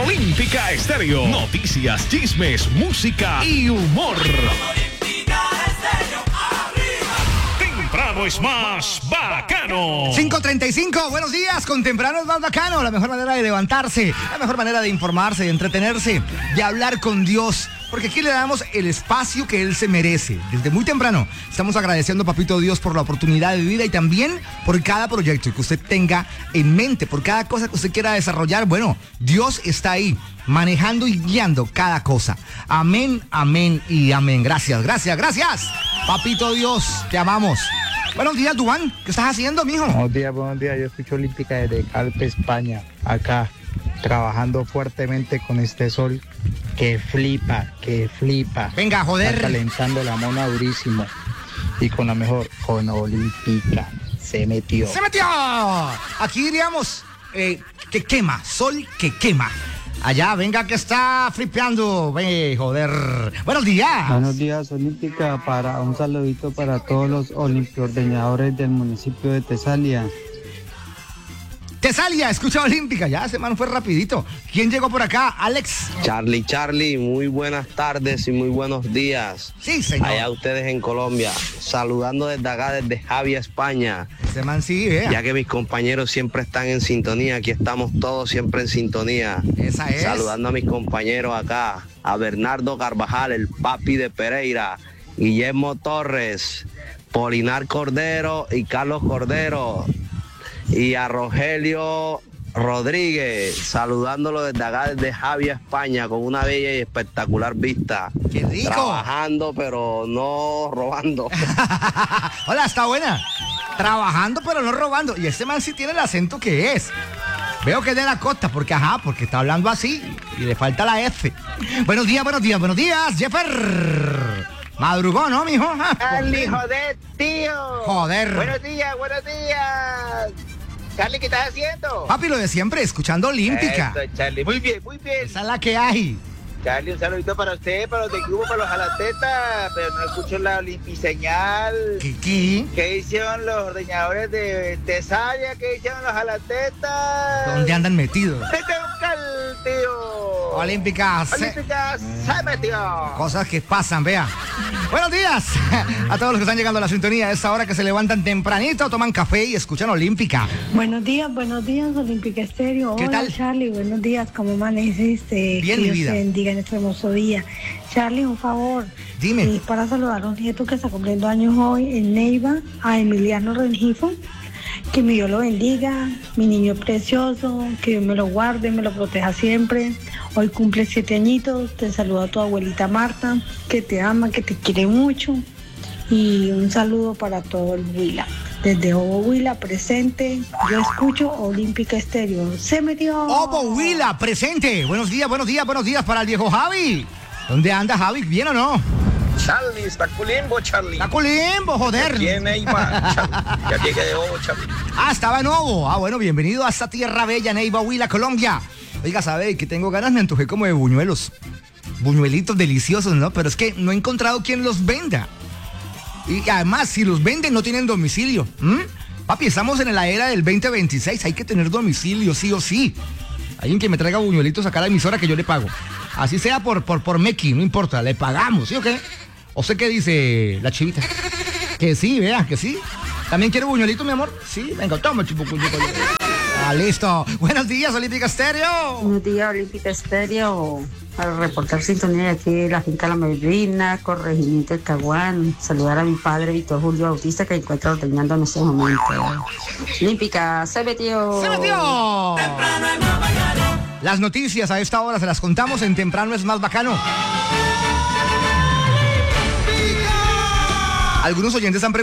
Olímpica Estéreo. Noticias, chismes, música y humor. Temprano es más bacano. 5:35, buenos días, con temprano es más bacano. La mejor manera de levantarse, la mejor manera de informarse, de entretenerse, de hablar con Dios. Porque aquí le damos el espacio que Él se merece. Desde muy temprano estamos agradeciendo a Papito Dios por la oportunidad de vida y también por cada proyecto que usted tenga en mente, por cada cosa que usted quiera desarrollar. Bueno, Dios está ahí, manejando y guiando cada cosa. Amén, amén y amén. Gracias, gracias, gracias. Papito Dios, te amamos. Buenos días, Duván. ¿Qué estás haciendo, mijo? Buenos días. Yo escucho Olímpica desde Calpe, España. Acá, trabajando fuertemente con este sol que flipa. Venga, joder. Está calentando la mona durísimo. Y con la mejor, con Olímpica. Se metió. Aquí diríamos que quema, sol que quema. Allá, venga que está flipeando. Ve, joder. Buenos días. Buenos días, Olímpica. Un saludito para todos los olimpiordeñadores del municipio de Tesalia. Tesalia, escucha Olímpica. Ya, ese man fue rapidito. ¿Quién llegó por acá? Alex. Charlie, muy buenas tardes y muy buenos días. Sí, señor. Allá ustedes en Colombia, saludando desde acá, desde Javia, España. Ese man sí, vea. Ya que mis compañeros siempre están en sintonía, aquí estamos todos siempre en sintonía. Esa es. Saludando a mis compañeros acá, a Bernardo Carvajal, el papi de Pereira, Guillermo Torres, Polinar Cordero y Carlos Cordero. Y a Rogelio Rodríguez, saludándolo desde acá, desde Javia, España, con una bella y espectacular vista. ¡Qué rico! Trabajando, pero no robando. Hola, está buena. Trabajando, pero no robando. Y este man sí tiene el acento que es. Veo que es de la costa, porque está hablando así y le falta la F. Buenos días, Jeffer. Madrugó, ¿no, mijo? Charlie, joder, tío. Joder. Buenos días. Charlie, ¿qué estás haciendo? Papi, lo de siempre, escuchando Olímpica. Eso, Charlie, muy bien. Esa es la que hay. Charlie, un saludito para usted, para los del grupo, para los jalatetas, pero no escucho la olimpiseñal. ¿Qué? ¿Qué hicieron los ordeñadores de Tesalia? ¿Qué hicieron los jalatetas? ¿Dónde andan metidos? ¡Vete a buscar, tío! Olímpica se metió. Cosas que pasan, vea. Buenos días a todos los que están llegando a la sintonía a esta hora, que se levantan tempranito, toman café y escuchan Olímpica. Buenos días, Olímpica Estéreo. ¿Qué tal? Charlie, buenos días, ¿cómo amaneciste? Bien, que mi Dios vida. te bendiga en este hermoso día. Charlie, un favor. Dime. Es para saludar a un nieto que está cumpliendo años hoy en Neiva, a Emiliano Rengifo. Que mi Dios lo bendiga, mi niño precioso, que Dios me lo guarde, me lo proteja siempre. Hoy cumple 7 añitos, te saluda a tu abuelita Marta, que te ama, que te quiere mucho. Y un saludo para todo el Huila. Desde Obo Huila, presente, yo escucho Olímpica Estéreo. ¡Se metió! Obo Huila, presente. Buenos días para el viejo Javi. ¿Dónde anda, Javi? ¿Bien o no? Charlie, está culimbo, Charlie. Está culimbo, joder. ¿Quién Neiva, Charlie? Ya llegué de Obo, Charlie. Estaba en Obo. Bueno, bienvenido a esta tierra bella, Neiva, Huila, Colombia. Oiga, ¿sabe que tengo ganas? Me antojé como de buñuelos. Buñuelitos deliciosos, ¿no? Pero es que no he encontrado quien los venda. Y además, si los venden, no tienen domicilio. Papi, estamos en la era del 2026. Hay que tener domicilio, sí o sí. Alguien que me traiga buñuelitos acá a la emisora que yo le pago. Así sea por Mequi, no importa, le pagamos, ¿sí o qué? ¿O sé qué dice la chivita? Que sí, vea, que sí. ¿También quiere buñuelito, mi amor? Sí, venga, toma, chico. Listo. Buenos días, Olímpica Estéreo. Buenos días, Olímpica Estéreo. Para reportar sintonía de aquí de la finca La Medrina, corregimiento del Caguán. Saludar a mi padre, Víctor Julio Bautista, que encuentra ordeñando en este momento. Olímpica, se metió. ¡Se metió! Las noticias a esta hora se las contamos en Temprano es más bacano. Algunos oyentes han preguntado